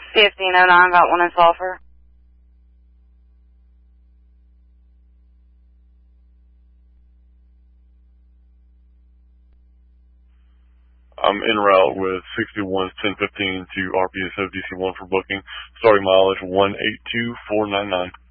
1509, got one in Sulphur. I'm en route with 611015 to RPSO DC1 for booking. Starting mileage 182499.